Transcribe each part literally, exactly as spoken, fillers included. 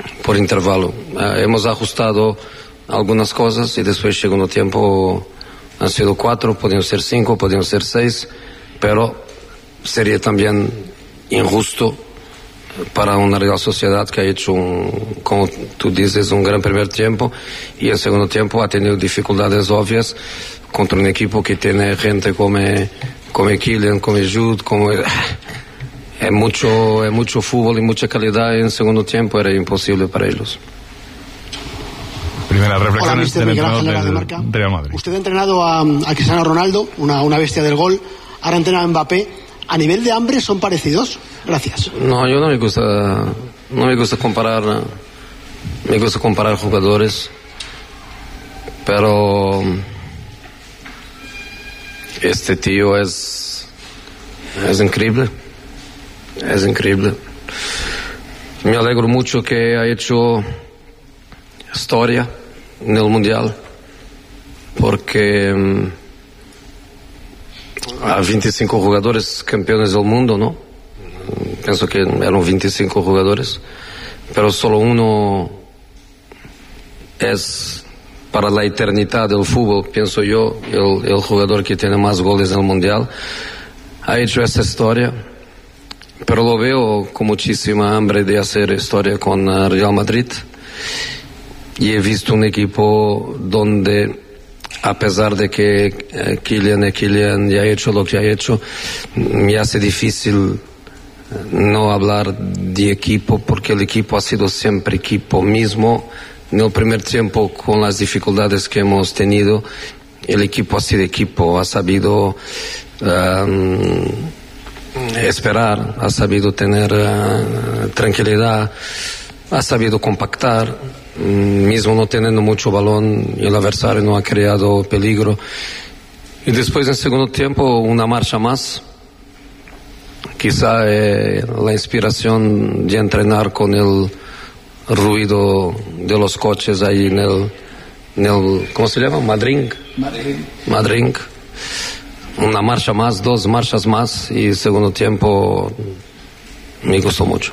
por intervalo. Uh, hemos ajustado algunas cosas y después el segundo tiempo han sido cuatro, podían ser cinco, podían ser seis, pero sería también injusto para una Real Sociedad que ha hecho, un, como tú dices, un gran primer tiempo y el segundo tiempo ha tenido dificultades obvias contra un equipo que tiene gente como, como Kylian, como Jude, como... Es mucho, es mucho fútbol y mucha calidad y en segundo tiempo era imposible para ellos. Primera reflexión. Hola, mister Miguel Ángel Lara de Marca. Real Madrid. Usted ha entrenado a, a Cristiano Ronaldo, una, una bestia del gol. Ahora entrena a Mbappé. ¿A nivel de hambre son parecidos? Gracias. No, yo no me gusta, no me gusta comparar, me gusta comparar jugadores, pero este tío es, es increíble, es increíble. Me alegro mucho que ha hecho historia en el Mundial, porque um, hay veinticinco jugadores campeones del mundo, ¿no? Pienso que eran veinticinco jugadores, pero solo uno es para la eternidad del fútbol, pienso yo, el, el jugador que tiene más goles en el Mundial. Ha hecho esa historia, pero lo veo con muchísima hambre de hacer historia con uh, Real Madrid. Y he visto un equipo donde, a pesar de que eh, Kylian y Kylian ya ha hecho lo que ha hecho, me hace difícil no hablar de equipo, porque el equipo ha sido siempre equipo mismo. En el primer tiempo, con las dificultades que hemos tenido, el equipo ha sido equipo, ha sabido um, esperar, ha sabido tener uh, tranquilidad, ha sabido compactar, mismo no teniendo mucho balón, el adversario no ha creado peligro. Y después, en segundo tiempo, una marcha más. Quizá eh, la inspiración de entrenar con el ruido de los coches ahí en el, en el ¿cómo se llama? Madrid. Madrid. Madrid. Una marcha más, dos marchas más, y segundo tiempo me gustó mucho.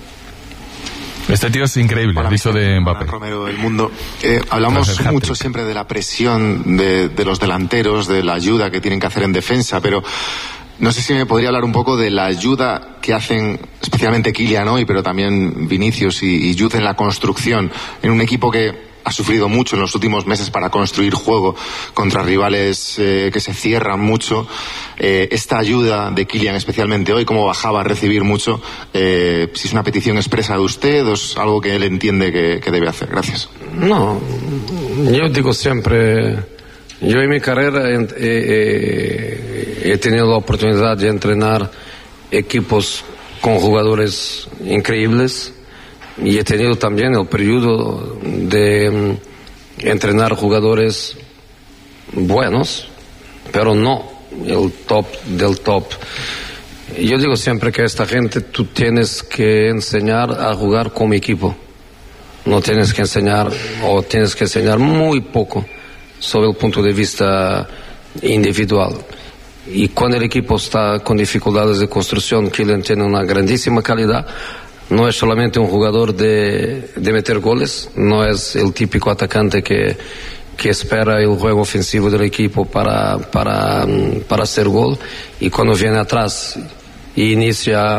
Este tío es increíble, el dicho de Mbappé. Romero del Mundo. Eh, hablamos mucho siempre de la presión de, de los delanteros, de la ayuda que tienen que hacer en defensa, pero no sé si me podría hablar un poco de la ayuda que hacen especialmente Kylian hoy, pero también Vinicius y, y Jude en la construcción, en un equipo que ha sufrido mucho en los últimos meses para construir juego contra rivales eh, que se cierran mucho. Eh, esta ayuda de Kylian, especialmente hoy, cómo bajaba a recibir mucho, eh, si es una petición expresa de usted o es algo que él entiende que, que debe hacer. Gracias. No, yo digo siempre, yo en mi carrera he, he, he tenido la oportunidad de entrenar equipos con jugadores increíbles. Y he tenido también el periodo de um, entrenar jugadores buenos, pero no el top del top. Yo digo siempre que a esta gente tú tienes que enseñar a jugar como equipo. No tienes que enseñar, o tienes que enseñar muy poco sobre el punto de vista individual. Y cuando el equipo está con dificultades de construcción, Kylian tiene una grandísima calidad. No es solamente un jugador de, de meter goles, no es el típico atacante que, que espera el juego ofensivo del equipo para, para, para hacer gol, y cuando viene atrás y inicia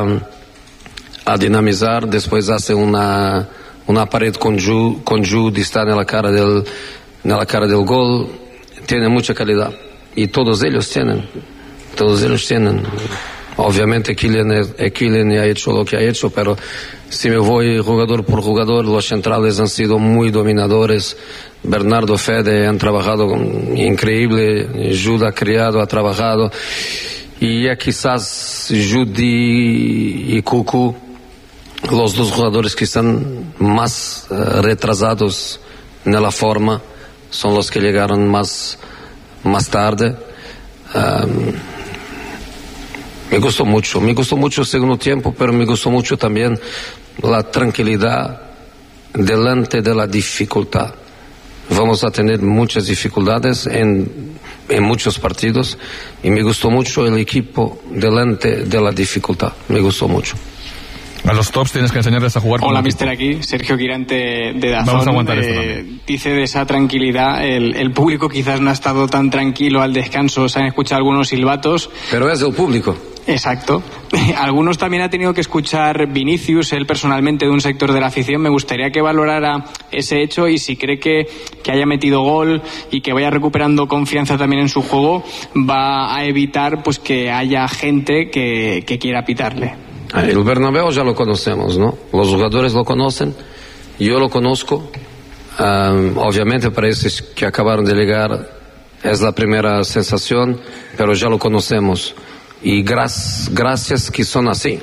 a dinamizar, después hace una, una pared con Jude, con Jude y está en la cara del, en la cara del gol. Tiene mucha calidad y todos ellos tienen, todos ellos tienen. Obviamente Kylian, Kylian ha hecho lo que ha hecho, pero si me voy jugador por jugador, los centrales han sido muy dominadores. Bernardo, Fede han trabajado increíble, Jude ha creado, ha trabajado, y ya quizás Jude y Cucu, los dos jugadores que están más uh, retrasados en la forma, son los que llegaron más, más tarde. Um, Me gustó mucho, me gustó mucho el segundo tiempo, pero me gustó mucho también la tranquilidad delante de la dificultad. Vamos a tener muchas dificultades en, en muchos partidos, y me gustó mucho el equipo delante de la dificultad, me gustó mucho. A los tops tienes que enseñarles a jugar. Hola, mister, aquí Sergio Quirante de Dazón. Vamos a aguantar eh, esto también. Dice de esa tranquilidad, el, el público quizás no ha estado tan tranquilo al descanso, se han escuchado algunos silbatos. Pero es el público. Exacto. Algunos también ha tenido que escuchar Vinicius, él personalmente, de un sector de la afición. Me gustaría que valorara ese hecho y si cree que, que haya metido gol y que vaya recuperando confianza también en su juego, va a evitar pues que haya gente que, que quiera pitarle. El Bernabéu ya lo conocemos, ¿no? Los jugadores lo conocen, yo lo conozco. Um, obviamente para esos que acabaron de llegar es la primera sensación, pero ya lo conocemos. Y gracias, gracias que son así,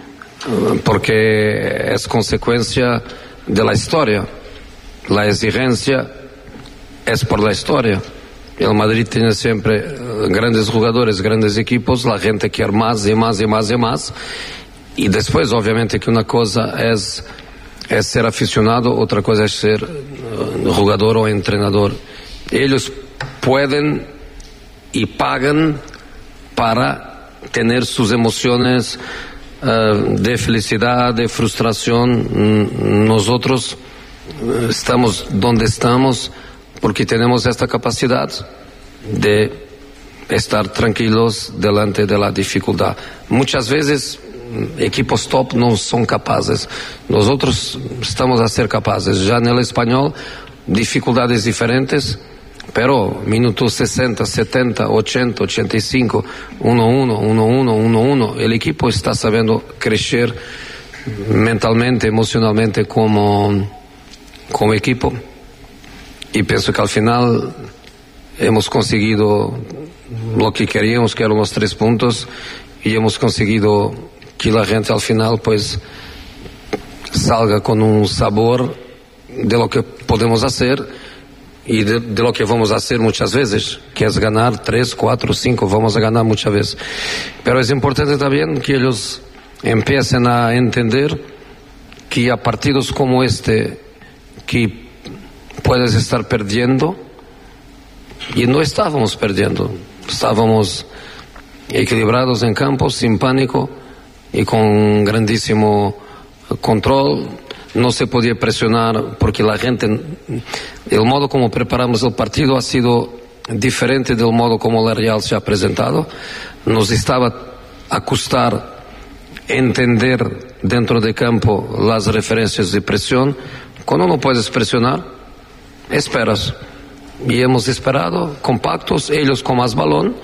porque es consecuencia de la historia. La exigencia es por la historia. El Madrid tiene siempre grandes jugadores, grandes equipos, la gente quiere más y más y más y más. Y después, obviamente, que una cosa es, es ser aficionado, otra cosa es ser uh, jugador o entrenador. Ellos pueden y pagan para tener sus emociones uh, de felicidad, de frustración. Nosotros estamos donde estamos porque tenemos esta capacidad de estar tranquilos delante de la dificultad. Muchas veces equipos top no son capaces. Nosotros estamos a ser capaces. Ya en el español, dificultades diferentes, pero minutos sesenta, setenta, ochenta, ochenta y cinco, uno uno, uno uno, uno uno, el equipo está sabiendo crecer mentalmente, emocionalmente como, como equipo. Y pienso que al final hemos conseguido lo que queríamos, que eran los tres puntos, y hemos conseguido que la gente al final pues salga con un sabor de lo que podemos hacer y de, de lo que vamos a hacer muchas veces, que es ganar tres, cuatro, cinco, vamos a ganar muchas veces. Pero es importante también que ellos empiecen a entender que a partidos como este, que puedes estar perdiendo, y no estábamos perdiendo, estábamos equilibrados en campo, sin pánico y con grandísimo control. No se podía presionar porque la gente, el modo como preparamos el partido ha sido diferente del modo como la Real se ha presentado. Nos estaba a costar entender dentro de campo las referencias de presión. Cuando no puedes presionar, esperas. Y hemos esperado compactos, ellos con más balón,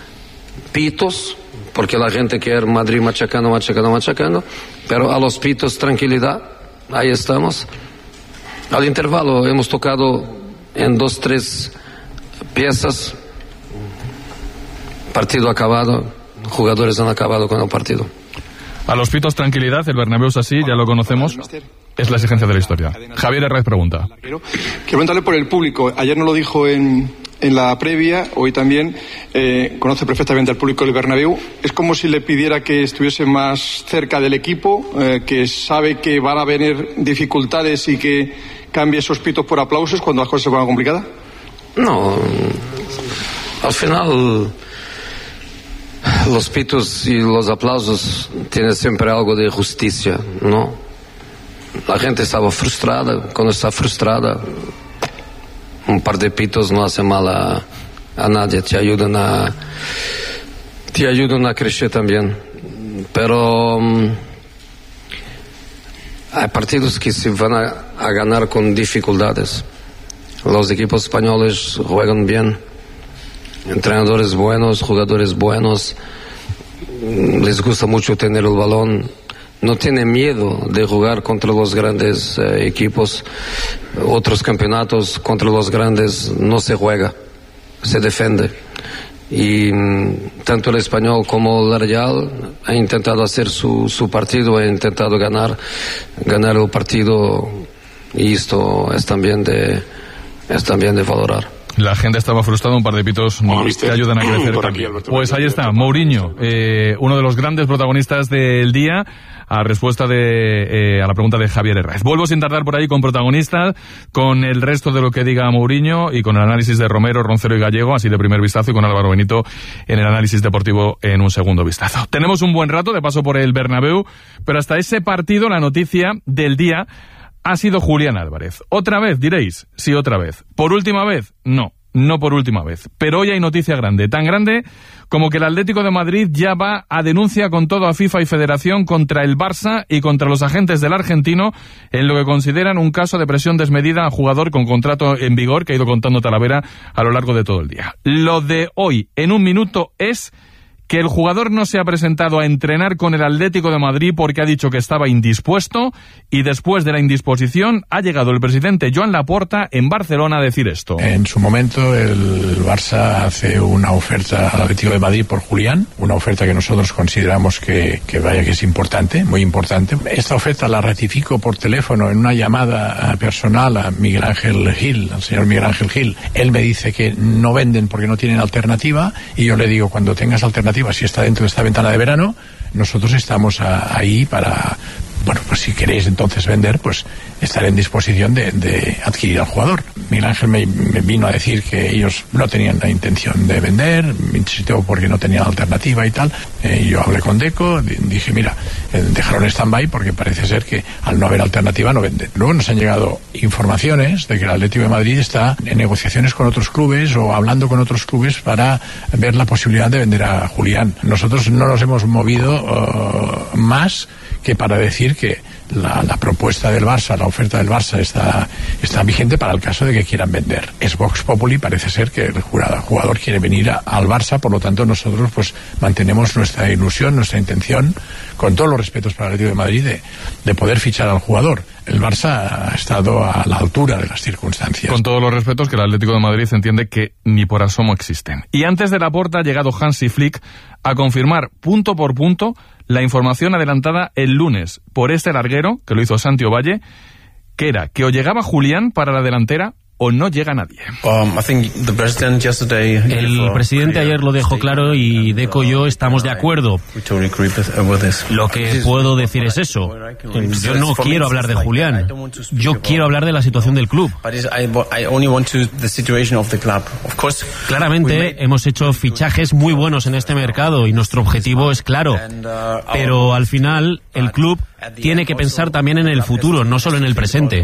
pitos, porque la gente quiere Madrid machacando, machacando, machacando, pero a los pitos tranquilidad, ahí estamos. Al intervalo hemos tocado en dos, tres piezas, partido acabado, jugadores han acabado con el partido. A los pitos tranquilidad, el Bernabéu es así, ya lo conocemos. Es la exigencia de la historia. Javier Herrera pregunta. Quiero preguntarle por el público. Ayer no lo dijo en, en la previa, hoy también. Eh, conoce perfectamente al público del Bernabéu. Es como si le pidiera que estuviese más cerca del equipo, eh, que sabe que van a venir dificultades y que cambie esos pitos por aplausos cuando las cosas se pongan complicadas. No, al final los pitos y los aplausos tienen siempre algo de justicia, ¿no? La gente estaba frustrada. Cuando está frustrada, un par de pitos no hace mal a, a nadie, te ayudan a te ayudan a crecer también. Pero um, hay partidos que se van a, a ganar con dificultades. Los equipos españoles juegan bien, entrenadores buenos, jugadores buenos, les gusta mucho tener el balón. No tiene miedo de jugar contra los grandes eh, equipos. Otros campeonatos contra los grandes no se juega, se defiende. Y mm, tanto el Español como la Real ha intentado hacer su, su partido, ha intentado ganar, ganar el partido, y esto es también de, es también de valorar. La gente estaba frustrada, un par de pitos que ayudan a crecer. Aquí, pues ahí está, Mourinho, eh, uno de los grandes protagonistas del día, a respuesta de eh, a la pregunta de Javier Herraiz. Vuelvo sin tardar por ahí con protagonistas, con el resto de lo que diga Mourinho y con el análisis de Romero, Roncero y Gallego, así de primer vistazo, y con Álvaro Benito en el análisis deportivo en un segundo vistazo. Tenemos un buen rato de paso por el Bernabéu, pero hasta ese partido la noticia del día ha sido Julián Álvarez. ¿Otra vez? Diréis. Sí, otra vez. ¿Por última vez? No, no por última vez. Pero hoy hay noticia grande, tan grande como que el Atlético de Madrid ya va a denuncia con todo a FIFA y Federación contra el Barça y contra los agentes del argentino en lo que consideran un caso de presión desmedida a jugador con contrato en vigor que ha ido contando Talavera a lo largo de todo el día. Lo de hoy, en un minuto, es que el jugador no se ha presentado a entrenar con el Atlético de Madrid porque ha dicho que estaba indispuesto, y después de la indisposición ha llegado el presidente Joan Laporta en Barcelona a decir esto. En su momento el Barça hace una oferta al Atlético de Madrid por Julián, una oferta que nosotros consideramos que, que vaya que es importante, muy importante. Esta oferta la ratifico por teléfono en una llamada personal a Miguel Ángel Gil, al señor Miguel Ángel Gil. Él me dice que no venden porque no tienen alternativa, y yo le digo, cuando tengas alternativa, si está dentro de esta ventana de verano, nosotros estamos a, ahí para, bueno, pues si queréis entonces vender, pues estaré en disposición de, de adquirir al jugador. Miguel Ángel me, me vino a decir que ellos no tenían la intención de vender, me insistió porque no tenían alternativa y tal. Eh, yo hablé con Deco, dije, mira, eh, dejaron stand-by porque parece ser que al no haber alternativa no venden. Luego nos han llegado informaciones de que el Atlético de Madrid está en negociaciones con otros clubes o hablando con otros clubes para ver la posibilidad de vender a Julián. Nosotros no nos hemos movido uh, más que para decir que la, la propuesta del Barça, la oferta del Barça está, está vigente para el caso de que quieran vender. Es Vox Populi, parece ser que el jugador quiere venir a, al Barça, por lo tanto nosotros pues mantenemos nuestra ilusión, nuestra intención, con todos los respetos para el Atlético de Madrid, de, de poder fichar al jugador. El Barça ha estado a la altura de las circunstancias. Con todos los respetos, que el Atlético de Madrid entiende que ni por asomo existen. Y antes de Laporta ha llegado Hansi Flick a confirmar punto por punto la información adelantada el lunes por este larguero, que lo hizo Santi Ovalle, que era que o llegaba Julián para la delantera o no llega nadie. Um, el presidente ayer lo dejó claro y Deco y yo estamos de acuerdo. Lo que puedo decir es eso. Yo no quiero hablar de Julián. Yo quiero hablar de la situación del club. Claramente hemos hecho fichajes muy buenos en este mercado y nuestro objetivo es claro. Pero al final el club tiene que pensar también en el futuro, no solo en el presente.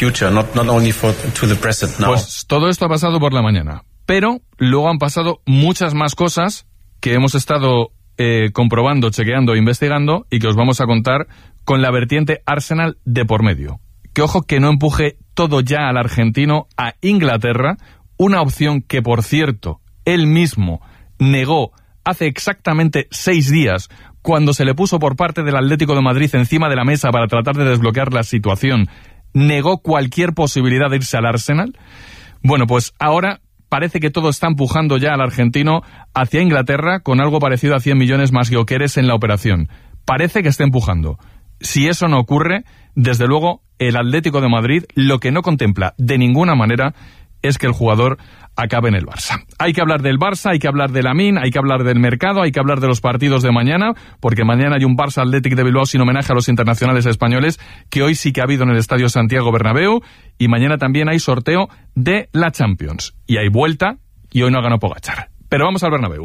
Pues todo esto ha pasado por la mañana, pero luego han pasado muchas más cosas que hemos estado eh, comprobando, chequeando e investigando, y que os vamos a contar con la vertiente Arsenal de por medio. Que ojo que no empuje todo ya al argentino a Inglaterra, una opción que, por cierto, él mismo negó hace exactamente seis días, cuando se le puso por parte del Atlético de Madrid encima de la mesa para tratar de desbloquear la situación. Negó cualquier posibilidad de irse al Arsenal. Bueno, pues ahora parece que todo está empujando ya al argentino hacia Inglaterra, con algo parecido a cien millones más Gyökeres en la operación. Parece que está empujando. Si eso no ocurre, desde luego el Atlético de Madrid lo que no contempla de ninguna manera es que el jugador acabe en el Barça. Hay que hablar del Barça, hay que hablar de Lamine, hay que hablar del mercado, hay que hablar de los partidos de mañana, porque mañana hay un Barça Athletic de Bilbao sin homenaje a los internacionales españoles, que hoy sí que ha habido en el Estadio Santiago Bernabéu, y mañana también hay sorteo de la Champions. Y hay vuelta, y hoy no ha ganado Pogačar. Pero vamos al Bernabéu.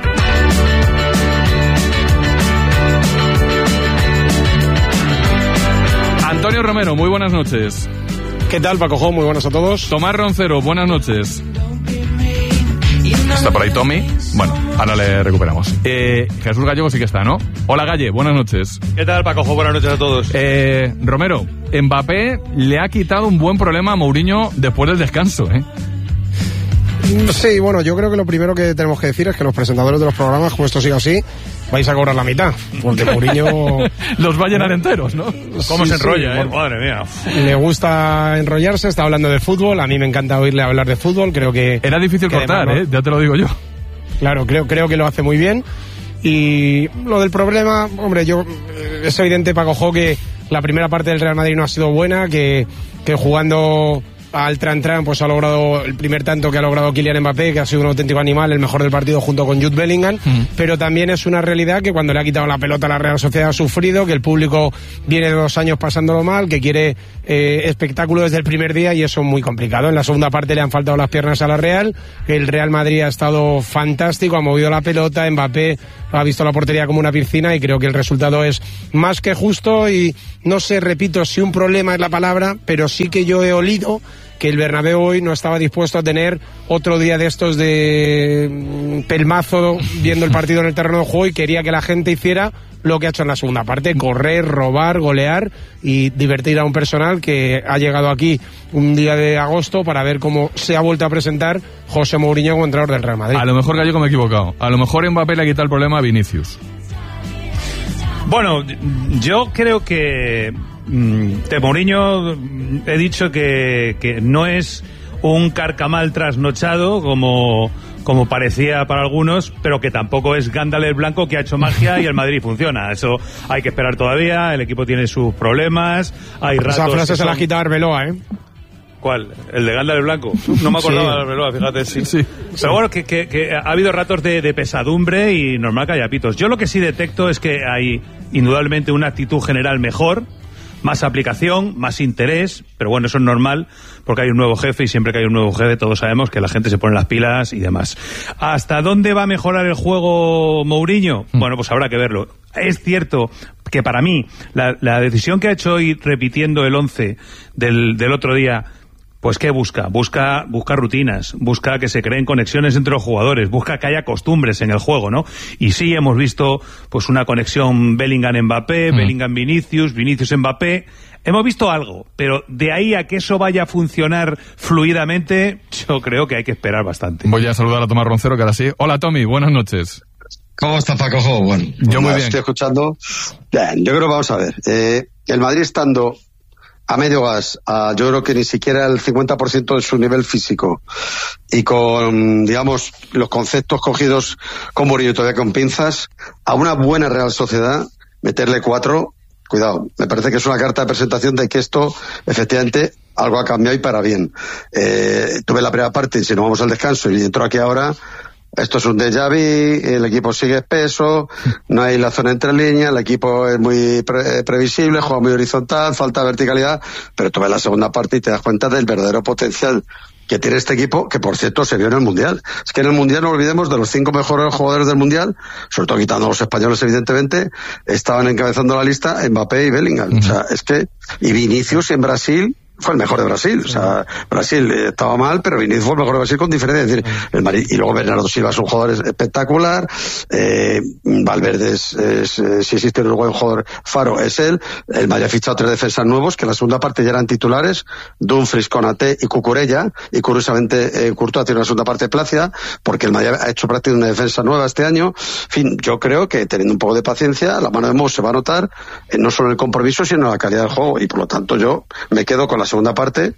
Antonio Romero, muy buenas noches. ¿Qué tal, Paco? Muy buenas a todos. Tomás Roncero, buenas noches. ¿Está por ahí Tommy? Bueno, ahora le recuperamos. Eh, Jesús Gallego sí que está, ¿no? Hola, Galle, buenas noches. ¿Qué tal, Paco? Buenas noches a todos. Eh, Romero, Mbappé le ha quitado un buen problema a Mourinho después del descanso, ¿eh? Sí, bueno, yo creo que lo primero que tenemos que decir es que los presentadores de los programas, como esto siga así, vais a cobrar la mitad, porque Mourinho... los va a llenar enteros, ¿no? ¿Cómo sí, se enrolla, sí, eh? Madre mía. Le gusta enrollarse, está hablando de fútbol, a mí me encanta oírle hablar de fútbol, creo que... Era difícil cortar, además, ¿eh? Ya te lo digo yo. Claro, creo, creo que lo hace muy bien. Y lo del problema, hombre, yo es evidente, Paco Jo, que la primera parte del Real Madrid no ha sido buena, que, que jugando al tran tran pues ha logrado el primer tanto que ha logrado Kylian Mbappé, que ha sido un auténtico animal, el mejor del partido junto con Jude Bellingham, mm. pero también es una realidad que cuando le ha quitado la pelota a la Real Sociedad ha sufrido, que el público viene de dos años pasándolo mal, que quiere eh, espectáculo desde el primer día, y eso es muy complicado. En la segunda parte le han faltado las piernas a la Real, el Real Madrid ha estado fantástico, ha movido la pelota, Mbappé ha visto la portería como una piscina, y creo que el resultado es más que justo. Y no sé, repito, si un problema es la palabra, pero sí que yo he olido que el Bernabéu hoy no estaba dispuesto a tener otro día de estos de pelmazo viendo el partido en el terreno de juego, y quería que la gente hiciera lo que ha hecho en la segunda parte: correr, robar, golear y divertir a un personal que ha llegado aquí un día de agosto para ver cómo se ha vuelto a presentar José Mourinho como entrenador del Real Madrid. A lo mejor, Gallego, me he equivocado. A lo mejor Mbappé le ha quitado el problema a Vinicius. Bueno, yo creo que de Mourinho he dicho que, que no es un carcamal trasnochado como, como parecía para algunos, pero que tampoco es Gándale el Blanco, que ha hecho magia y el Madrid funciona. Eso hay que esperar todavía, el equipo tiene sus problemas, hay ratos... Esa frase se son... la ha quitado Arbeloa, ¿eh? ¿Cuál? ¿El de Gándale el Blanco? No me acordaba sí. de Arbeloa, fíjate, sí. sí. Pero bueno, que, que, que ha habido ratos de, de pesadumbre y normal que haya pitos. Yo lo que sí detecto es que hay indudablemente una actitud general mejor, más aplicación, más interés, pero bueno, eso es normal porque hay un nuevo jefe, y siempre que hay un nuevo jefe todos sabemos que la gente se pone las pilas y demás. ¿Hasta dónde va a mejorar el juego Mourinho? Mm. Bueno, pues habrá que verlo. Es cierto que para mí la, la decisión que ha hecho hoy repitiendo el once del, del otro día, pues ¿qué busca? Busca, busca rutinas, busca que se creen conexiones entre los jugadores, busca que haya costumbres en el juego, ¿no? Y sí, hemos visto pues una conexión Bellingham-Mbappé, mm. Bellingham-Vinicius, Vinicius-Mbappé. Hemos visto algo, pero de ahí a que eso vaya a funcionar fluidamente, yo creo que hay que esperar bastante. Voy a saludar a Tomás Roncero, que ahora sí. Hola, Tommy, buenas noches. ¿Cómo está, Paco? Bueno, yo muy bien. Estoy escuchando. Bien, yo creo que vamos a ver. Eh, el Madrid estando a medio gas, a, yo creo que ni siquiera el cincuenta por ciento de su nivel físico, y con, digamos, los conceptos cogidos con Mourinho todavía con pinzas, a una buena Real Sociedad, meterle cuatro, cuidado, me parece que es una carta de presentación de que esto, efectivamente, algo ha cambiado y para bien. Eh, tuve la primera parte, si no vamos al descanso, y entro aquí ahora. Esto es un déjà vu, el equipo sigue espeso, no hay la zona entre líneas, el equipo es muy pre- previsible, juega muy horizontal, falta verticalidad, pero tú ves la segunda parte y te das cuenta del verdadero potencial que tiene este equipo, que por cierto se vio en el Mundial. Es que en el Mundial, no olvidemos, de los cinco mejores jugadores del Mundial, sobre todo quitando a los españoles evidentemente, estaban encabezando la lista Mbappé y Bellingham. Uh-huh. O sea, es que, y Vinicius en Brasil fue el mejor de Brasil. O sea, Brasil estaba mal, pero Vinicius fue el mejor de Brasil con diferencia. Es decir, el Madrid, y luego Bernardo Silva es un jugador espectacular, eh, Valverde es, es, es, si existe un buen jugador faro, es él. El Madrid ha fichado tres defensas nuevos, que en la segunda parte ya eran titulares, Dumfries, Konaté y Cucurella, y curiosamente eh, Courtois tiene una segunda parte plácida, porque el Madrid ha hecho prácticamente una defensa nueva este año. En fin, yo creo que teniendo un poco de paciencia, la mano de Mo se va a notar, eh, no solo en el compromiso, sino en la calidad del juego, y por lo tanto yo me quedo con la segunda parte,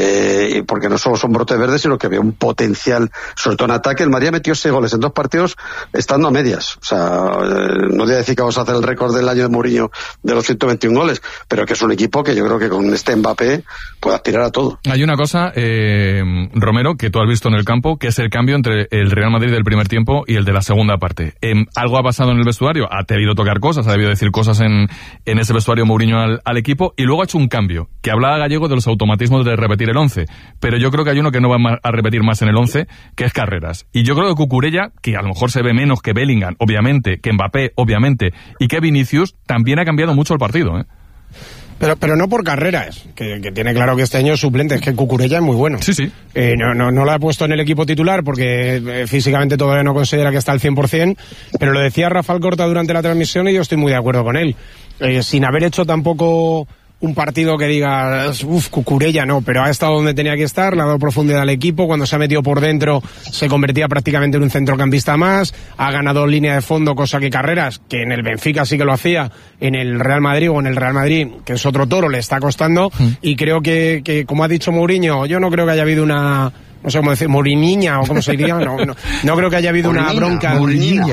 eh, porque no solo son brotes verdes, sino que veo un potencial, sobre todo en ataque. El Madrid metió seis goles en dos partidos estando a medias. O sea, eh, no voy a decir que vamos a hacer el récord del año de Mourinho de los ciento veintiún goles, pero que es un equipo que yo creo que con este Mbappé puede aspirar a todo. Hay una cosa, eh, Romero, que tú has visto en el campo, que es el cambio entre el Real Madrid del primer tiempo y el de la segunda parte. Eh, algo ha pasado en el vestuario, ha debido tocar cosas, ha debido decir cosas en, en ese vestuario Mourinho al, al equipo, y luego ha hecho un cambio, que hablaba Gallego de los automatismos de repetir el once, pero yo creo que hay uno que no va a repetir más en el once, que es Carreras. Y yo creo que Cucurella, que a lo mejor se ve menos que Bellingham, obviamente, que Mbappé, obviamente, y que Vinicius, también ha cambiado mucho el partido, ¿eh? Pero, pero no por Carreras, que, que tiene claro que este año es suplente, es que Cucurella es muy bueno. Sí, sí. Eh, no, no, no lo ha puesto en el equipo titular porque eh, físicamente todavía no considera que está al cien por ciento, pero lo decía Rafael Corta durante la transmisión y yo estoy muy de acuerdo con él. Eh, sin haber hecho tampoco un partido que diga, uff, Cucurella no, pero ha estado donde tenía que estar, le ha dado profundidad al equipo, cuando se ha metido por dentro se convertía prácticamente en un centrocampista más, ha ganado línea de fondo, cosa que Carreras, que en el Benfica sí que lo hacía, en el Real Madrid o en el Real Madrid, que es otro toro, le está costando, mm. y creo que, que, como ha dicho Mourinho, yo no creo que haya habido una, no sé cómo decir, Mouriniña o cómo se diría, no, no, no creo que haya habido una bronca. Mouriniña.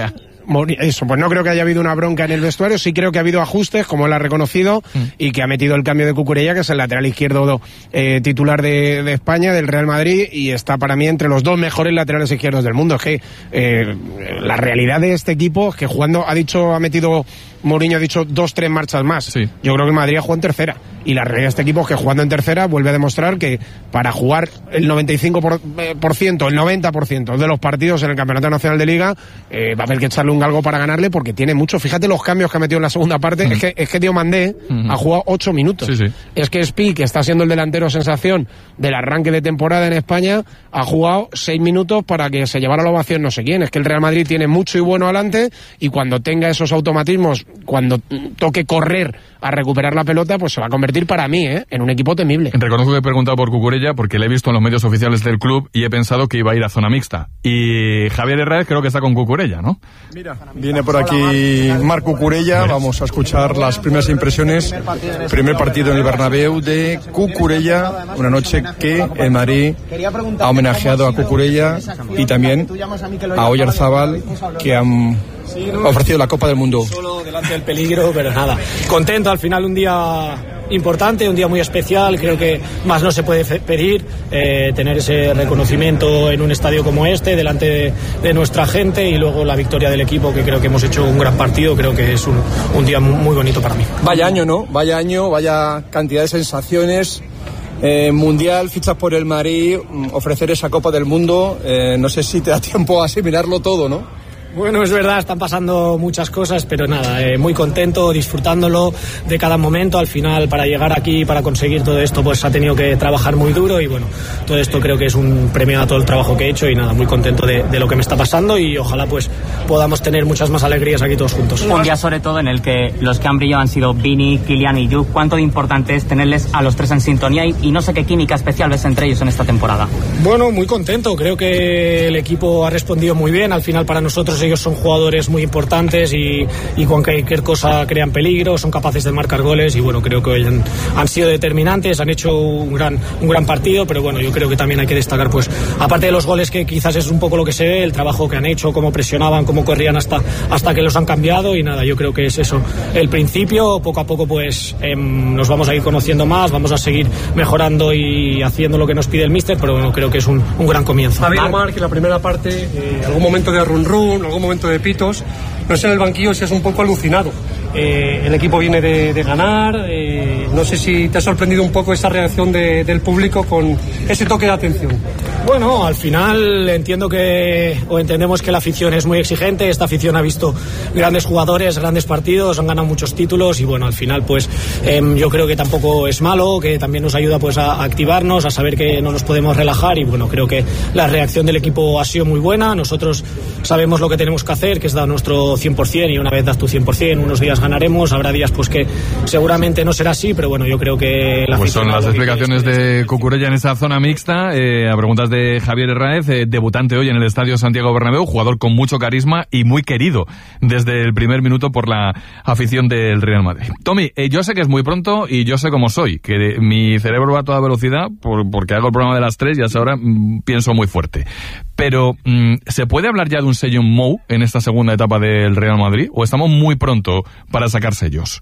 Eso, pues no creo que haya habido una bronca en el vestuario, sí creo que ha habido ajustes, como él ha reconocido, mm. y que ha metido el cambio de Cucurella, que es el lateral izquierdo eh, titular de, de España, del Real Madrid, y está para mí entre los dos mejores laterales izquierdos del mundo. Es que eh, la realidad de este equipo es que jugando, ha dicho, ha metido, Mourinho ha dicho dos, tres marchas más. Sí. Yo creo que el Madrid ha jugado en tercera, y la realidad de este equipo es que jugando en tercera vuelve a demostrar que para jugar el noventa y cinco por ciento, el noventa por ciento de los partidos en el Campeonato Nacional de Liga, eh, va a haber que echarle un galgo para ganarle, porque tiene mucho. Fíjate los cambios que ha metido en la segunda parte. Mm. Es que es que Diomandé mm. ha jugado ocho minutos. Sí, sí. Es que Spi, que está siendo el delantero sensación del arranque de temporada en España, ha jugado seis minutos para que se llevara la ovación no sé quién. Es que el Real Madrid tiene mucho y bueno adelante, y cuando tenga esos automatismos, cuando toque correr a recuperar la pelota, pues se va a convertir para mí ¿eh? en un equipo temible. Reconozco que he preguntado por Cucurella porque le he visto en los medios oficiales del club y he pensado que iba a ir a zona mixta. Y Javier Herrera creo que está con Cucurella, ¿no? Mira, viene por aquí Marc Cucurella. Vamos a escuchar las primeras impresiones. Primer partido en el Bernabéu de Cucurella, una noche que el Madrid ha homenajeado a Cucurella y también a Oyarzábal, que han ha ofrecido la Copa del Mundo. Solo delante del peligro, pero nada. Contento, al final un día importante, un día muy especial. Creo que más no se puede pedir, eh, tener ese reconocimiento en un estadio como este, delante de, de nuestra gente, y luego la victoria del equipo, que creo que hemos hecho un gran partido. Creo que es un, un día muy bonito para mí. Vaya año, ¿no? Vaya año, vaya cantidad de sensaciones. Eh, mundial, fichas por el Madrid, ofrecer esa Copa del Mundo. Eh, no sé si te da tiempo a asimilarlo todo, ¿no? Bueno, es verdad, están pasando muchas cosas, pero nada, eh, muy contento, disfrutándolo de cada momento. Al final, para llegar aquí, para conseguir todo esto, pues ha tenido que trabajar muy duro, y bueno, todo esto creo que es un premio a todo el trabajo que he hecho, y nada, muy contento de, de lo que me está pasando, y ojalá pues podamos tener muchas más alegrías aquí todos juntos. Un día sobre todo en el que los que han brillado han sido Vini, Kylian y Jude. ¿Cuánto de importante es tenerles a los tres en sintonía, y, y no sé qué química especial ves entre ellos en esta temporada? Bueno, muy contento, creo que el equipo ha respondido muy bien. Al final, para nosotros ellos son jugadores muy importantes, y, y con cualquier cosa crean peligro, son capaces de marcar goles, y bueno, creo que hoy han, han sido determinantes, han hecho un gran, un gran partido. Pero bueno, yo creo que también hay que destacar, pues aparte de los goles, que quizás es un poco lo que se ve, el trabajo que han hecho, cómo presionaban, cómo corrían hasta, hasta que los han cambiado. Y nada, yo creo que es eso el principio. Poco a poco pues eh, nos vamos a ir conociendo más, vamos a seguir mejorando y haciendo lo que nos pide el míster, pero bueno, creo que es un, un gran comienzo. Javier Omar, que en la primera parte, eh, algún momento de run run, algún momento de pitos, no sé en el banquillo si es un poco alucinado. Eh, el equipo viene de, de ganar, eh, no sé si te ha sorprendido un poco esa reacción de, del público con ese toque de atención. Bueno, al final entiendo que, o entendemos que la afición es muy exigente. Esta afición ha visto grandes jugadores, grandes partidos, han ganado muchos títulos, y bueno, al final pues eh, yo creo que tampoco es malo, que también nos ayuda pues a, a activarnos, a saber que no nos podemos relajar, y bueno, creo que la reacción del equipo ha sido muy buena. Nosotros sabemos lo que tenemos que hacer, que es dar nuestro cien por ciento, y una vez das tu cien por ciento, unos días ganaremos, habrá días pues que seguramente no será así, pero bueno, yo creo que la pues son las explicaciones de Cucurella en esa zona mixta. Eh, a preguntas de Javier Herráez, eh, debutante hoy en el Estadio Santiago Bernabéu, jugador con mucho carisma y muy querido desde el primer minuto por la afición del Real Madrid. Tommy, eh, yo sé que es muy pronto y yo sé cómo soy, que mi cerebro va a toda velocidad por, porque hago el programa de las tres y hasta ahora mmm, pienso muy fuerte. Pero, mmm, ¿se puede hablar ya de un sello Mou en esta segunda etapa del Real Madrid? ¿O estamos muy pronto para sacar sellos?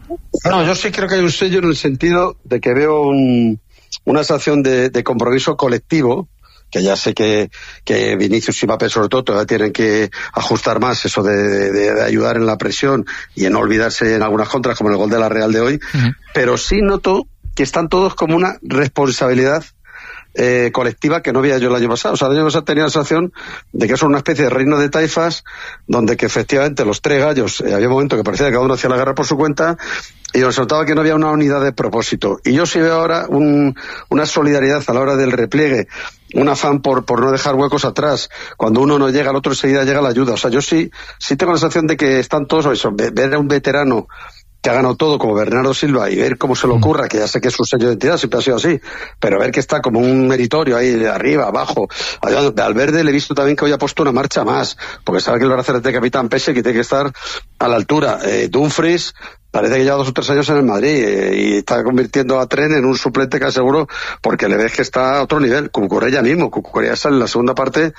No, yo sí creo que hay un sello en el sentido de que veo un, una sensación de, de compromiso colectivo, que ya sé que, que Vinicius y Mbappé sobre todo todavía tienen que ajustar más eso de, de, de ayudar en la presión y en no olvidarse en algunas contras, como en el gol de la Real de hoy, uh-huh. Pero sí noto que están todos como una responsabilidad Eh, colectiva que no había yo el año pasado. O sea, el año pasado tenía la sensación de que es una especie de reino de taifas donde que efectivamente los tres gallos, eh, había un momento que parecía que cada uno hacía la guerra por su cuenta y nos notaba que no había una unidad de propósito. Y yo sí veo ahora un, una solidaridad a la hora del repliegue, un afán por, por no dejar huecos atrás. Cuando uno no llega, al otro enseguida llega la ayuda. O sea, yo sí, sí tengo la sensación de que están todos, eso, ver a un veterano que ha ganado todo como Bernardo Silva y ver cómo se le ocurra, que ya sé que es su sello de identidad, siempre ha sido así, pero ver que está como un meritorio ahí de arriba, abajo. A Valverde le he visto también que hoy ha puesto una marcha más, porque sabe que el brazalete de capitán pese que tiene que estar a la altura. Eh, Dumfries parece que lleva dos o tres años en el Madrid eh, y está convirtiendo a Tren en un suplente que aseguro, porque le ves que está a otro nivel. Cucurella mismo, Cucurella sale en la segunda parte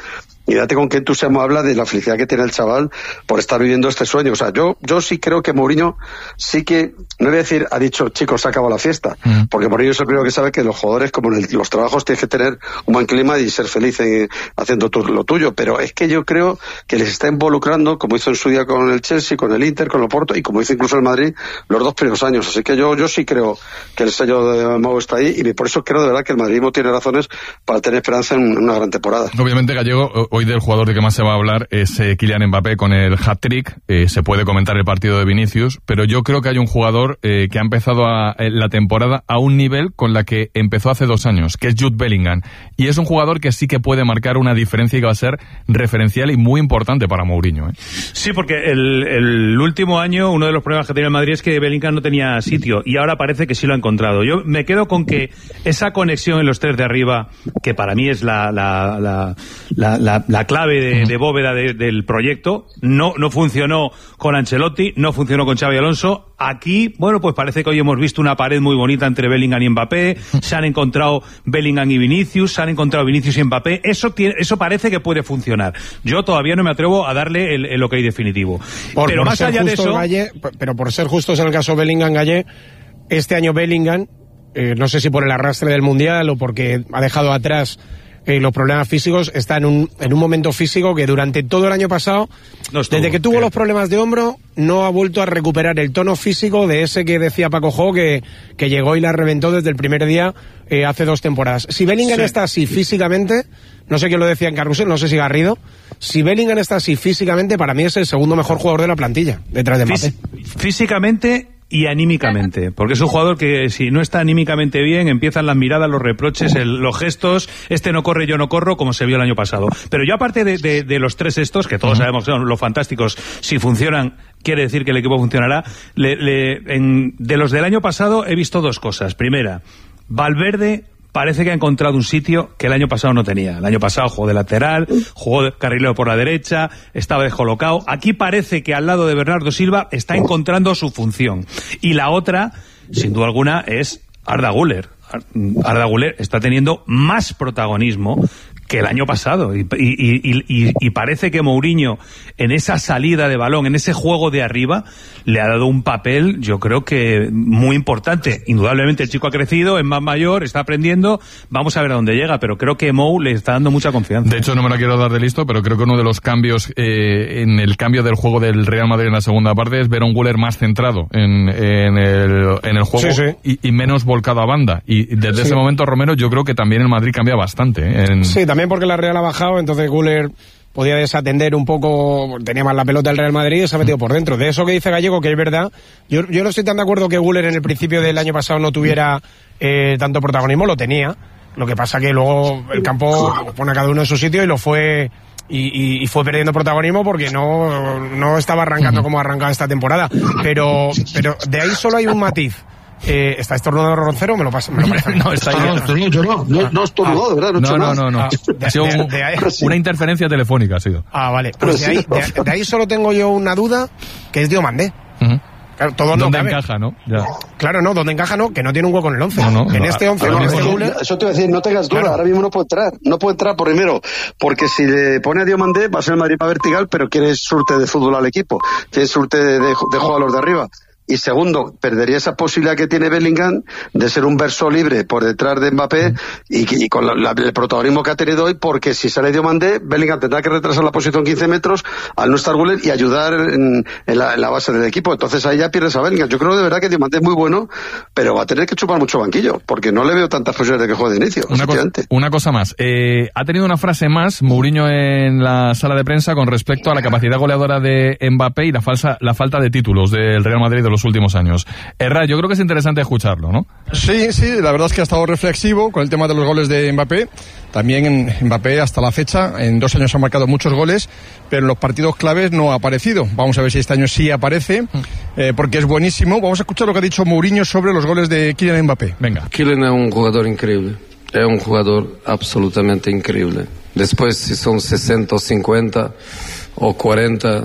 y date con qué entusiasmo habla de la felicidad que tiene el chaval por estar viviendo este sueño. O sea, yo yo sí creo que Mourinho sí que, no voy a decir, ha dicho, chicos, se acabó la fiesta, mm. porque Mourinho es el primero que sabe que los jugadores, como en el, los trabajos, tienes que tener un buen clima y ser feliz en, haciendo tu, lo tuyo, pero es que yo creo que les está involucrando, como hizo en su día con el Chelsea, con el Inter, con el Porto, y como hizo incluso el Madrid, los dos primeros años. Así que yo yo sí creo que el sello de Mou está ahí, y por eso creo de verdad que el madridismo tiene razones para tener esperanza en una gran temporada. Obviamente, Gallego, hoy del jugador de que más se va a hablar es eh, Kylian Mbappé con el hat-trick. Eh, se puede comentar el partido de Vinicius, pero yo creo que hay un jugador eh, que ha empezado a, eh, la temporada a un nivel con la que empezó hace dos años, que es Jude Bellingham. Y es un jugador que sí que puede marcar una diferencia y que va a ser referencial y muy importante para Mourinho, ¿eh? Sí, porque el, el último año uno de los problemas que tenía el Madrid es que Bellingham no tenía sitio, y ahora parece que sí lo ha encontrado. Yo me quedo con que esa conexión en los tres de arriba, que para mí es la la la, la, la, la clave de, de bóveda de, del proyecto, no, no funcionó con Ancelotti, no funcionó con Xabi Alonso. Aquí, bueno, pues parece que hoy hemos visto una pared muy bonita entre Bellingham y Mbappé, se han encontrado Bellingham y Vinicius, se han encontrado Vinicius y Mbappé, eso tiene, eso parece que puede funcionar. Yo todavía no me atrevo a darle el, el ok definitivo. Por, pero por más allá de eso... Galle, pero por ser justos en el caso Bellingham, Galle, este año Bellingham, eh, no sé si por el arrastre del Mundial o porque ha dejado atrás eh, los problemas físicos, está en un, en un momento físico que durante todo el año pasado, no estuvo, desde que tuvo eh. los problemas de hombro, no ha vuelto a recuperar el tono físico de ese que decía Paco Jo, que, que llegó y la reventó desde el primer día eh, hace dos temporadas. Si Bellingham sí. está así físicamente, no sé quién lo decía en Carrusel, no sé si Garrido, si Bellingham está así físicamente, para mí es el segundo mejor jugador de la plantilla, detrás de Mbappé. Fís- físicamente... y anímicamente, porque es un jugador que si no está anímicamente bien, empiezan las miradas, los reproches, el, los gestos, este no corre, yo no corro, como se vio el año pasado. Pero yo, aparte de, de, de los tres estos, que todos uh-huh. sabemos que son los fantásticos, si funcionan, quiere decir que el equipo funcionará, le, le, en, de los del año pasado he visto dos cosas. Primera, Valverde parece que ha encontrado un sitio que el año pasado no tenía. El año pasado jugó de lateral, jugó de carrilero por la derecha, estaba descolocado. Aquí parece que al lado de Bernardo Silva está encontrando su función. Y la otra, sin duda alguna, es Arda Güler. Arda Güler está teniendo más protagonismo que el año pasado, y, y, y, y, y parece que Mourinho en esa salida de balón, en ese juego de arriba, le ha dado un papel, yo creo que muy importante. Indudablemente el chico ha crecido, es más mayor, está aprendiendo, vamos a ver a dónde llega, pero creo que Mou le está dando mucha confianza. De hecho, no me la quiero dar de listo, pero creo que uno de los cambios eh, en el cambio del juego del Real Madrid en la segunda parte es ver a un Güler más centrado en, en, el, en el juego, sí, sí. Y, y menos volcado a banda, y desde sí. ese momento, Romero, yo creo que también el Madrid cambia bastante, ¿eh? En... Sí, también porque la Real ha bajado, entonces Güler podía desatender un poco, tenía más la pelota el Real Madrid y se ha metido por dentro. De eso que dice Gallego, que es verdad, yo, yo no estoy tan de acuerdo que Güler en el principio del año pasado no tuviera eh, tanto protagonismo, lo tenía, lo que pasa que luego el campo pone a cada uno en su sitio y lo fue... Y, y, y fue perdiendo protagonismo porque no, no estaba arrancando como ha arrancado esta temporada, pero, pero de ahí solo hay un matiz. Eh, ¿Está estornudando Roncero? Me lo pasa. Me lo parece. No, está ahí. No, no, yo no, no, no estornudó, de verdad, no, no, no, no, no. Ah, ha sido un, de ahí, una interferencia telefónica, ha sido. Ah, vale. Pues de ahí, de, de ahí solo tengo yo una duda, que es Diomandé. Uh-huh. Claro, todo no ¿Dónde cabe. encaja, no? Ya. Claro, no, ¿dónde encaja? No, que no tiene un hueco en el once. No, no, en no, este once, no, en este no, Güler... Eso te iba a decir, no tengas duda, claro. Ahora mismo no puede entrar. No puede entrar, primero, porque si le pone a Diomandé, va a ser el Madrid para vertical, pero quiere surte de fútbol al equipo, quiere surte de, de, de juego a los de arriba. Y segundo, perdería esa posibilidad que tiene Bellingham de ser un verso libre por detrás de Mbappé y, y con la, la, el protagonismo que ha tenido hoy, porque si sale Diomandé, Bellingham tendrá que retrasar la posición quince metros al no estar Güler y ayudar en, en, la, en la base del equipo. Entonces ahí ya pierdes a Bellingham. Yo creo de verdad que Diomandé es muy bueno, pero va a tener que chupar mucho banquillo, porque no le veo tantas posibilidades de que juegue de inicio. Una, co- una cosa más. Eh, ha tenido una frase más Mourinho en la sala de prensa con respecto a la capacidad goleadora de Mbappé y la, falsa, la falta de títulos del Real Madrid de los últimos años. Erra, yo creo que es interesante escucharlo, ¿no? Sí, sí, la verdad es que ha estado reflexivo con el tema de los goles de Mbappé. También en Mbappé, hasta la fecha, en dos años ha marcado muchos goles, pero en los partidos claves no ha aparecido. Vamos a ver si este año sí aparece, eh, porque es buenísimo. Vamos a escuchar lo que ha dicho Mourinho sobre los goles de Kylian Mbappé. Venga. Kylian es un jugador increíble. Es un jugador absolutamente increíble. Después, si son sesenta o cincuenta o cuarenta,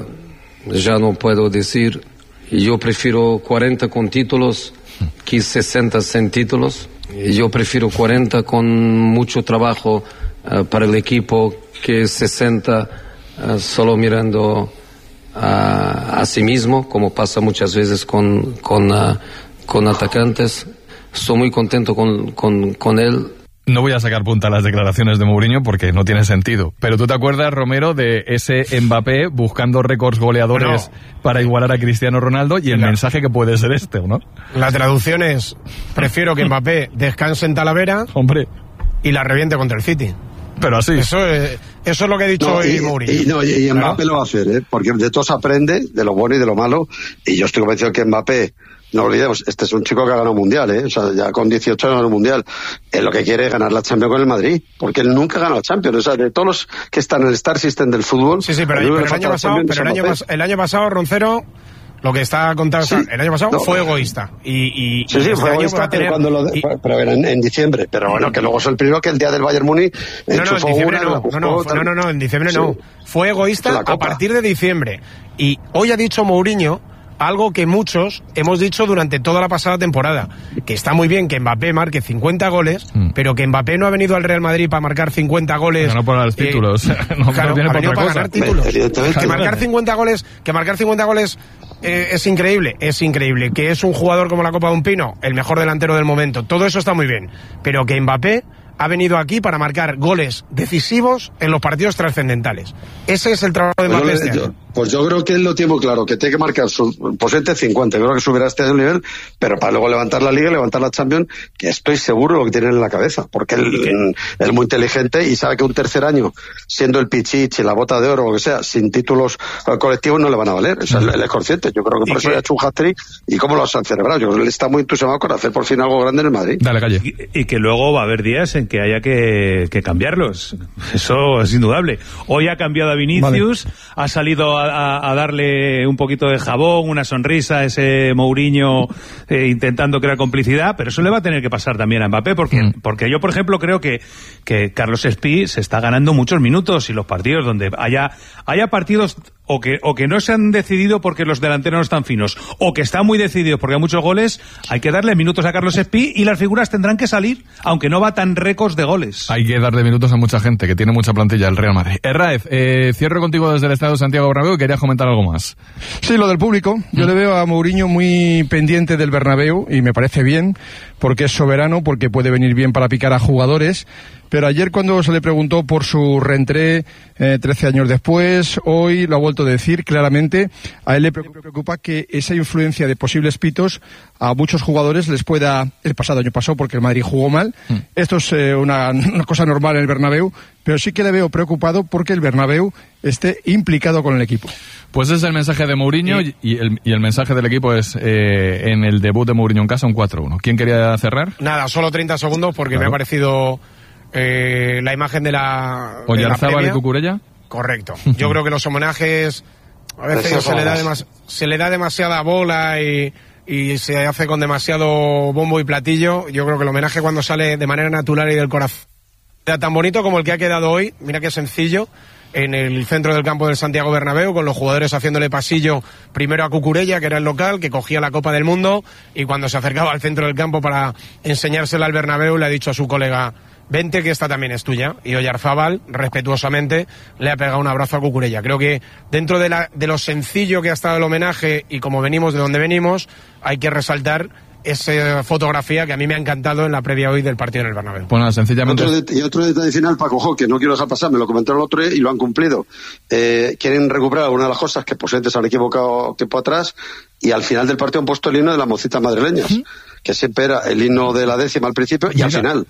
ya no puedo decir. Yo prefiero cuarenta con títulos que sesenta sin títulos. Yo prefiero cuarenta con mucho trabajo uh, para el equipo que se sienta uh, solo mirando a, a sí mismo, como pasa muchas veces con, con, uh, con atacantes. Estoy muy contento con, con, con él. No voy a sacar punta a las declaraciones de Mourinho porque no tiene sentido. Pero tú te acuerdas, Romero, de ese Mbappé buscando récords goleadores no. para igualar a Cristiano Ronaldo y el la, mensaje que puede ser este, ¿o no? La traducción es, prefiero que Mbappé descanse en Talavera Hombre. y la reviente contra el City. Pero así. Eso es, eso es lo que ha dicho no, hoy y, Mourinho. Y, no, y, y Mbappé ¿Pero? lo va a hacer, ¿eh? Porque de todo se aprende, de lo bueno y de lo malo. Y yo estoy convencido que Mbappé, no olvidemos, este es un chico que ha ganado mundial, ¿eh? O sea, ya con dieciocho años ganó mundial. Él lo que quiere es ganar la Champions con el Madrid, porque él nunca ha ganado la Champions. O sea, de todos los que están en el Star System del fútbol. Sí, sí, pero, el, pero el año pasado, pero el año, el año pasado, Roncero, lo que está contando, sí, el año pasado no, fue egoísta. Y, y, sí, sí, y fue egoísta, pero, cuando lo de, y, pero en, en diciembre. Pero bueno, que luego es el primero que el día del Bayern Múnich. No, no, en diciembre no, no, no, no, no, no, en diciembre sí. no. Fue egoísta a partir de diciembre. Y hoy ha dicho Mourinho algo que muchos hemos dicho durante toda la pasada temporada, que está muy bien que Mbappé marque cincuenta goles, mm. pero que Mbappé no ha venido al Real Madrid para marcar cincuenta goles. No por los títulos. Eh, no, claro, no ha venido para cosa. ganar títulos. Que marcar cincuenta goles, que marcar cincuenta goles eh, es increíble, es increíble. Que es un jugador como la Copa de un Pino, el mejor delantero del momento. Todo eso está muy bien, pero que Mbappé ha venido aquí para marcar goles decisivos en los partidos trascendentales. Ese es el trabajo de Mbappé este año. Pues yo creo que él lo tiene muy claro, que tiene que marcar su posente cincuenta. Yo creo que subirá este nivel, pero para luego levantar la Liga, levantar la Champions, que estoy seguro lo que tiene en la cabeza, porque él es muy inteligente y sabe que un tercer año, siendo el Pichichi, la Bota de Oro, o lo que sea, sin títulos colectivos no le van a valer. O sea, él es consciente. Yo creo que por eso ha hecho un hat-trick. ¿Y cómo lo han celebrado? Yo creo que él está muy entusiasmado con hacer por fin algo grande en el Madrid. Dale, calle. Y, y que luego va a haber días en que haya que, que cambiarlos. Eso es indudable. Hoy ha cambiado a Vinicius, vale. ha salido a, a, a darle un poquito de jabón, una sonrisa a ese Mourinho eh, intentando crear complicidad, pero eso le va a tener que pasar también a Mbappé, porque, mm. porque yo, por ejemplo, creo que, que Carlos Espí se está ganando muchos minutos y los partidos donde haya, haya partidos o que, o que no se han decidido porque los delanteros no están finos, o que están muy decididos porque hay muchos goles, hay que darle minutos a Carlos Espí y las figuras tendrán que salir, aunque no va tan récords de goles. Hay que darle minutos a mucha gente, que tiene mucha plantilla el Real Madrid. Herráez, eh, cierro contigo desde el Estadio Santiago Bernabéu y querías comentar algo más. Sí, lo del público. Yo mm. le veo a Mourinho muy pendiente del Bernabéu y me parece bien, porque es soberano, porque puede venir bien para picar a jugadores. Pero ayer cuando se le preguntó por su reentré, eh, trece años después, hoy lo ha vuelto a decir claramente, a él le preocupa que esa influencia de posibles pitos a muchos jugadores les pueda, el pasado año pasó porque el Madrid jugó mal, mm. esto es eh, una, una cosa normal en el Bernabéu, pero sí que le veo preocupado porque el Bernabéu esté implicado con el equipo. Pues ese es el mensaje de Mourinho y, y, el, y el mensaje del equipo es eh, en el debut de Mourinho en casa un cuatro uno. ¿Quién quería cerrar? Nada, solo treinta segundos porque claro. me ha parecido... Eh, la imagen de la Oyarzábal y Cucurella. Correcto. Yo creo que los homenajes a veces se le da demas, se le da demasiada bola y, y se hace con demasiado bombo y platillo. Yo creo que el homenaje cuando sale de manera natural y del corazón queda tan bonito como el que ha quedado hoy. Mira qué sencillo, en el centro del campo del Santiago Bernabéu, con los jugadores haciéndole pasillo primero a Cucurella, que era el local, que cogía la Copa del Mundo, y cuando se acercaba al centro del campo para enseñársela al Bernabéu le ha dicho a su colega: vente, que esta también es tuya. Y Oyarzábal, respetuosamente, le ha pegado un abrazo a Cucurella. Creo que dentro de, la, de lo sencillo que ha estado el homenaje y como venimos de donde venimos, hay que resaltar esa fotografía que a mí me ha encantado en la previa hoy del partido en el Bernabéu. Bueno, sencillamente... Otro det- y otro detalle final, Paco Jo, que no quiero dejar pasar, me lo comentaron el otro día y lo han cumplido. Eh, quieren recuperar algunas de las cosas que posiblemente se han equivocado tiempo atrás, y al final del partido han puesto el himno de las mocitas madrileñas, ¿sí? Que siempre era el himno de la décima al principio y Mira. al final.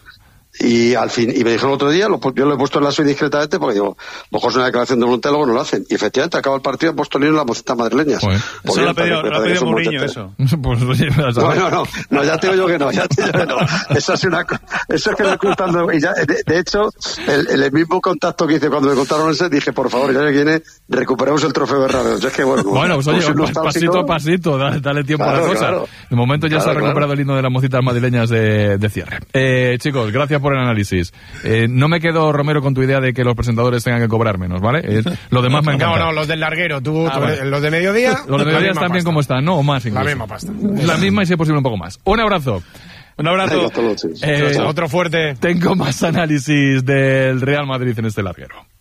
Y al fin, y me dijeron el otro día, lo, yo lo he puesto en la suite discretamente porque digo, mejor es una declaración de voluntad, luego no lo hacen. Y efectivamente, acaba el partido, han puesto el himno de las mocitas madrileñas. Pues, eso lo ha pedido, lo ha pedido Mourinho, eso. Pues, oye, no, no, no, no, ya te digo yo que no, ya te digo que no. Eso es una, eso es que me ocultando. Y ya, de, de hecho, el, el mismo contacto que hice cuando me contaron ese, dije, por favor, ya que viene, recuperemos el trofeo Bernabéu. Es que bueno, bueno, pues oye, pues, pasito a pasito, dale, dale tiempo claro, a la cosa. Claro. De momento ya claro, se ha recuperado claro. el himno de las mocitas madrileñas de, de cierre. Eh, chicos, gracias por el análisis. Eh, no me quedo, Romero, con tu idea de que los presentadores tengan que cobrar menos, ¿vale? Eh, lo demás me encanta. No, no, los del larguero, tú, ah, tú vale. los de mediodía. Los de mediodía están bien como están, ¿no? O más incluso. La misma pasta. La misma y si es posible un poco más. Un abrazo. Un abrazo. Eh, Otro fuerte. Tengo más análisis del Real Madrid en este larguero.